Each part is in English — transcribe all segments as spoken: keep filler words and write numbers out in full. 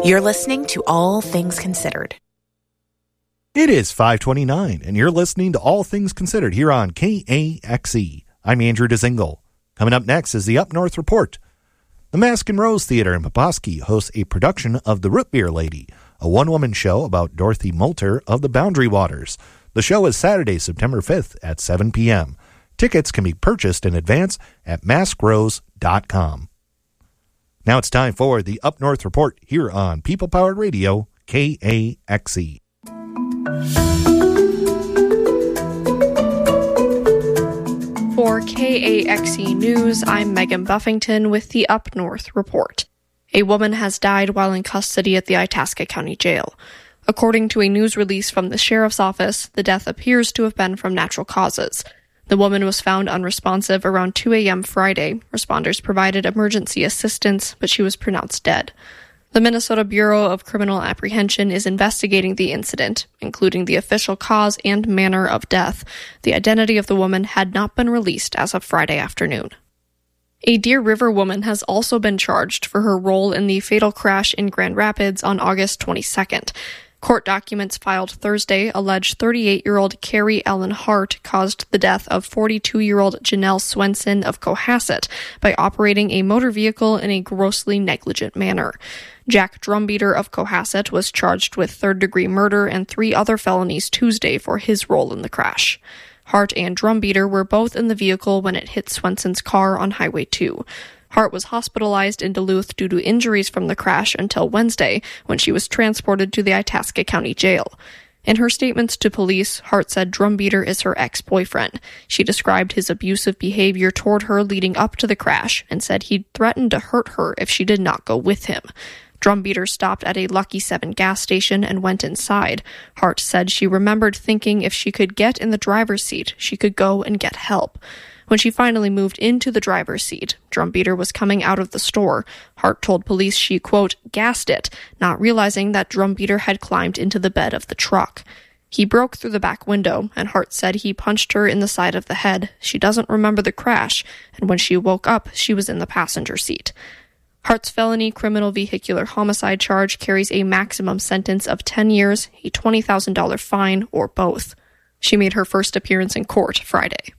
You're listening to All Things Considered. It is five twenty-nine, and you're listening to All Things Considered here on K A X E. I'm Andrew DeZingle. Coming up next is the Up North Report. The Mask and Rose Theater in Poposky hosts a production of The Root Beer Lady, a one-woman show about Dorothy Moulter of the Boundary Waters. The show is Saturday, September fifth at seven p.m. Tickets can be purchased in advance at mask rose dot com. Now it's time for the Up North Report here on People Powered Radio, K A X E. For K A X E News, I'm Megan Buffington with the Up North Report. A woman has died while in custody at the Itasca County Jail. According to a news release from the Sheriff's Office, the death appears to have been from natural causes. The woman was found unresponsive around two a.m. Friday. Responders provided emergency assistance, but she was pronounced dead. The Minnesota Bureau of Criminal Apprehension is investigating the incident, including the official cause and manner of death. The identity of the woman had not been released as of Friday afternoon. A Deer River woman has also been charged for her role in the fatal crash in Grand Rapids on August twenty-second. Court documents filed Thursday allege thirty-eight-year-old Carrie Ellen Hart caused the death of forty-two-year-old Janelle Swenson of Cohasset by operating a motor vehicle in a grossly negligent manner. Jack Drumbeater of Cohasset was charged with third-degree murder and three other felonies Tuesday for his role in the crash. Hart and Drumbeater were both in the vehicle when it hit Swenson's car on Highway two. Hart was hospitalized in Duluth due to injuries from the crash until Wednesday, when she was transported to the Itasca County Jail. In her statements to police, Hart said Drumbeater is her ex-boyfriend. She described his abusive behavior toward her leading up to the crash and said he'd threatened to hurt her if she did not go with him. Drumbeater stopped at a Lucky Seven gas station and went inside. Hart said she remembered thinking if she could get in the driver's seat, she could go and get help. When she finally moved into the driver's seat, Drumbeater was coming out of the store. Hart told police she, quote, gassed it, not realizing that Drumbeater had climbed into the bed of the truck. He broke through the back window, and Hart said he punched her in the side of the head. She doesn't remember the crash, and when she woke up, she was in the passenger seat. Hart's felony criminal vehicular homicide charge carries a maximum sentence of ten years, a twenty thousand dollars fine, or both. She made her first appearance in court Friday.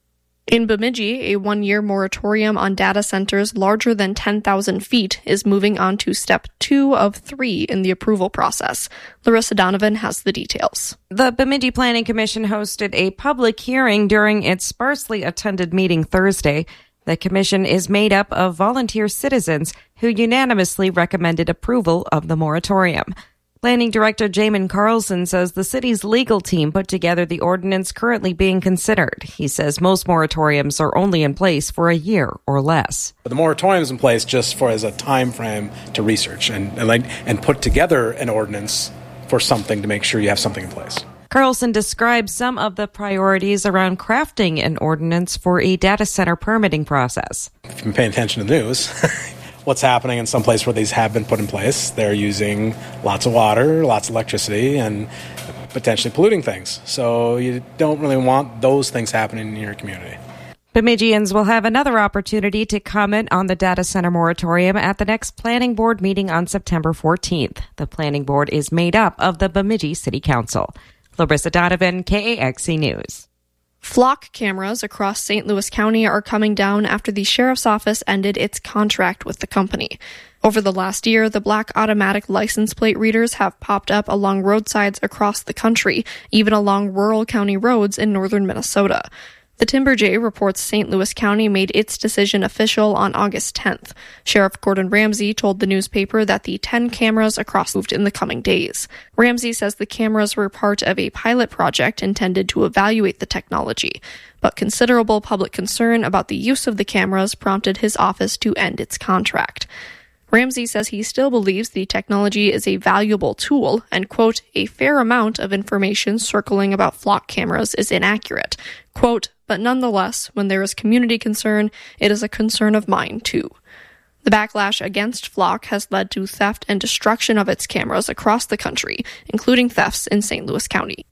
In Bemidji, a one-year moratorium on data centers larger than ten thousand feet is moving on to step two of three in the approval process. Larissa Donovan has the details. The Bemidji Planning Commission hosted a public hearing during its sparsely attended meeting Thursday. The commission is made up of volunteer citizens who unanimously recommended approval of the moratorium. Planning Director Jamin Carlson says the city's legal team put together the ordinance currently being considered. He says most moratoriums are only in place for a year or less. The moratorium is in place just for as a time frame to research and and, like, and put together an ordinance for something to make sure you have something in place. Carlson describes some of the priorities around crafting an ordinance for a data center permitting process. If you've been paying attention to the news, what's happening in some place where these have been put in place, they're using lots of water, lots of electricity, and potentially polluting things. So you don't really want those things happening in your community. Bemidjians will have another opportunity to comment on the data center moratorium at the next Planning Board meeting on September fourteenth. The Planning Board is made up of the Bemidji City Council. Larissa Donovan, K A X E News. Flock cameras across Saint Louis County are coming down after the Sheriff's Office ended its contract with the company. Over the last year, the black automatic license plate readers have popped up along roadsides across the country, even along rural county roads in northern Minnesota. The Timber Jay reports Saint Louis County made its decision official on August tenth. Sheriff Gordon Ramsey told the newspaper that the ten cameras across moved in the coming days. Ramsey says the cameras were part of a pilot project intended to evaluate the technology, but considerable public concern about the use of the cameras prompted his office to end its contract. Ramsey says he still believes the technology is a valuable tool and, quote, a fair amount of information circling about flock cameras is inaccurate. Quote, but nonetheless, when there is community concern, it is a concern of mine, too. The backlash against Flock has led to theft and destruction of its cameras across the country, including thefts in Saint Louis County.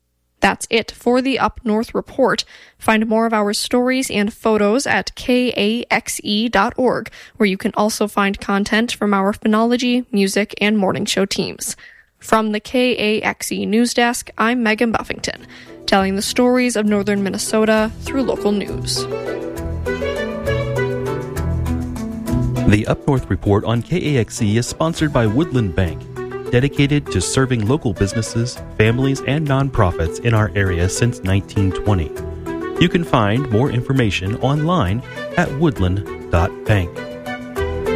That's it for the Up North Report. Find more of our stories and photos at K A X E dot org, where you can also find content from our phonology, music, and morning show teams. From the K A X E News Desk, I'm Megan Buffington, telling the stories of northern Minnesota through local news. The Up North Report on K A X E is sponsored by Woodland Bank, dedicated to serving local businesses, families, and nonprofits in our area since nineteen twenty. You can find more information online at woodland dot bank.